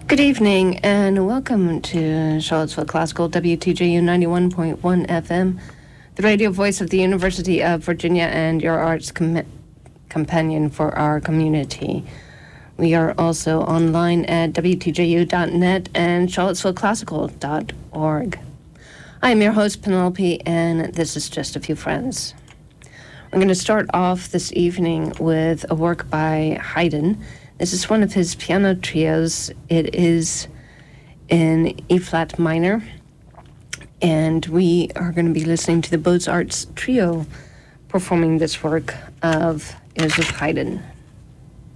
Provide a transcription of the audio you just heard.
Good evening and welcome to Charlottesville Classical WTJU 91.1 FM, the radio voice of the University of Virginia and your arts companion for our community. We are also online at WTJU.net and CharlottesvilleClassical.org. I am your host, Penelope, and this is Just a Few Friends. I'm going to start off this evening with a work by Haydn. This is one of his piano trios. It is in E-flat minor, and we are going to be listening to the Beaux-Arts Trio performing this work of Joseph Haydn.